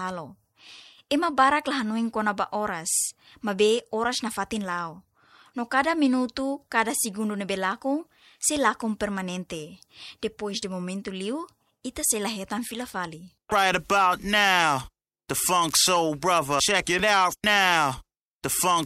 halo. Ima barak lah hanuin ko na ba oras, mabe oras na fatin lao. No cada minuto, cada segundo na belako, se lakom permanente. Depois de momento liu, ita se lahetan filafali. Right about now, the Funk Soul Brother, check it out now. The Funk